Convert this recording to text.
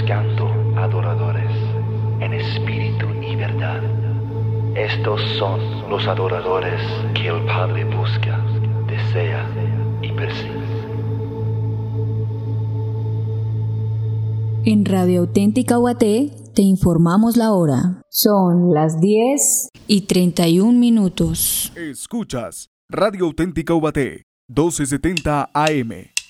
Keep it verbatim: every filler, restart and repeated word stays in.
buscando adoradores en espíritu y verdad. Estos son los adoradores que el Padre busca, desea y persigue. En Radio Auténtica Ubaté te informamos la hora. Son las diez y treinta y un minutos. Escuchas Radio Auténtica Ubaté, doce setenta A M.